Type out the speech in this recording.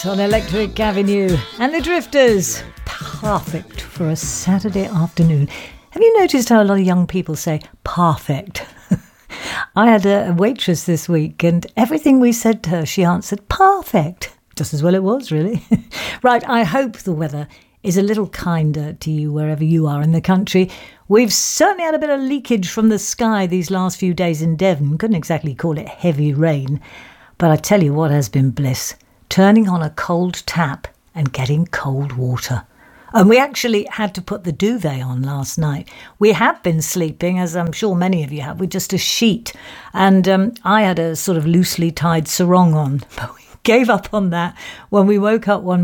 Night on Electric Avenue. And the Drifters. Perfect for a Saturday afternoon. Have you noticed how a lot of young people say perfect? I had a waitress this week, and everything we said to her, she answered perfect. Just as well it was, really. Right, I hope the weather is a little kinder to you wherever you are in the country. We've certainly had a bit of leakage from the sky these last few days in Devon. Couldn't exactly call it heavy rain. But I tell you what has been bliss. Turning on a cold tap and getting cold water. And we actually had to put the duvet on last night. We have been sleeping, as I'm sure many of you have, with just a sheet. And I had a sort of loosely tied sarong on. But we gave up on that when we woke up one